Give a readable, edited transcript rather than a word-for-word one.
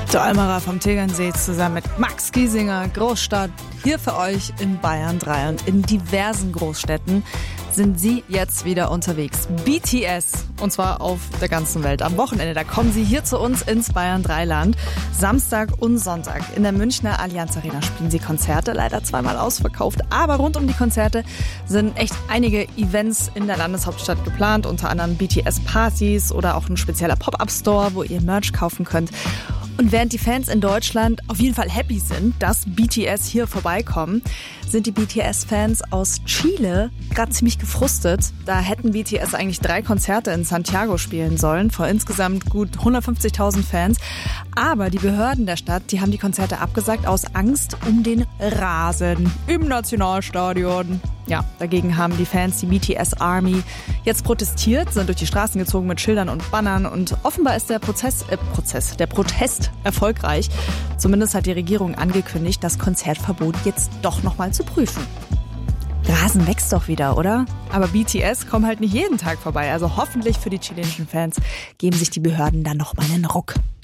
Der Almara vom Tegernsee zusammen mit Max Giesinger, Großstadt, hier für euch in Bayern 3 und in diversen Großstädten sind sie jetzt wieder unterwegs. BTS, und zwar auf der ganzen Welt. Am Wochenende, da kommen sie hier zu uns ins Bayern 3 Land. Samstag und Sonntag in der Münchner Allianz Arena spielen sie Konzerte, leider zweimal ausverkauft. Aber rund um die Konzerte sind echt einige Events in der Landeshauptstadt geplant, unter anderem BTS-Partys oder auch ein spezieller Pop-Up-Store, wo ihr Merch kaufen könnt. Und während die Fans in Deutschland auf jeden Fall happy sind, dass BTS hier vorbeikommen, sind die BTS-Fans aus Chile gerade ziemlich gefrustet. Da hätten BTS eigentlich 3 Konzerte in Santiago spielen sollen, vor insgesamt gut 150.000 Fans. Aber die Behörden der Stadt, die haben die Konzerte abgesagt aus Angst um den Rasen im Nationalstadion. Ja, dagegen haben die Fans, die BTS Army, jetzt protestiert, sind durch die Straßen gezogen mit Schildern und Bannern und offenbar ist der Protest erfolgreich. Zumindest hat die Regierung angekündigt, das Konzertverbot jetzt doch nochmal zu prüfen. Rasen wächst doch wieder, oder? Aber BTS kommen halt nicht jeden Tag vorbei, also hoffentlich für die chilenischen Fans geben sich die Behörden dann nochmal einen Ruck.